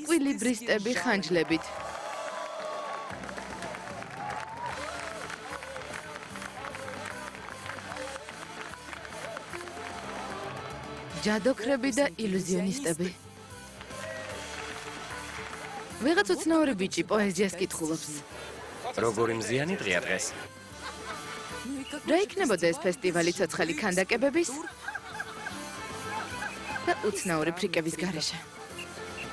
ეკვილიბრისტები ხანჯლებით. ჯადოქრები და ილუზიონისტები. ვიღაც უცნაური ბიჭი პოეზიას კითხულობს. როგორი მზიანი დღეა დღეს. რა იქნებოდა ეს ფესტივალი ცოცხალი ქანდაკებების და უცნაური ფრიკების გარეშე?